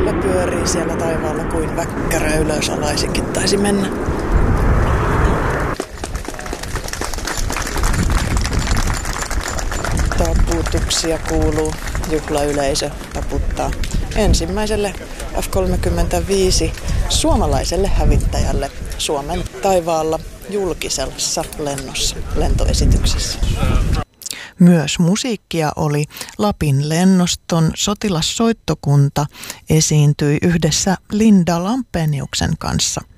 Kyllä pyörii siellä taivaalla kuin väkkärä ylösalaisinkin taisi mennä. Taputuksia kuuluu. Juhlayleisö taputtaa ensimmäiselle F-35 suomalaiselle hävittäjälle Suomen taivaalla julkisessa lentoesityksessä. Myös musiikkia oli. Lapin lennoston sotilassoittokunta esiintyi yhdessä Linda Lampeniuksen kanssa.